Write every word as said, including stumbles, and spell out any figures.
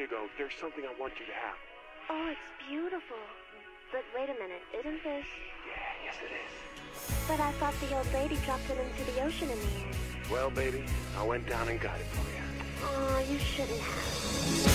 you go. There's something I want you to have. Oh, it's beautiful. But wait a minute, isn't this... Yeah, yes it is. But I thought the old lady dropped it into the ocean in the end. Well, baby, I went down and got it for you. Aw, you shouldn't have.